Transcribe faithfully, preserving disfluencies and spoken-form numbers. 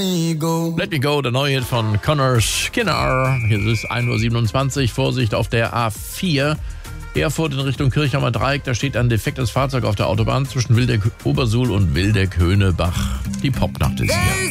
Let Me Go, der neue Hit von Connor Skinner. Hier ist ein Uhr siebenundzwanzig, Vorsicht auf der A vier. Erfurt in Richtung Kirchheimer Dreieck, da steht ein defektes Fahrzeug auf der Autobahn zwischen Wildeck-Obersuhl und Wildeck-Höhnebach. Die Popnacht ist hier.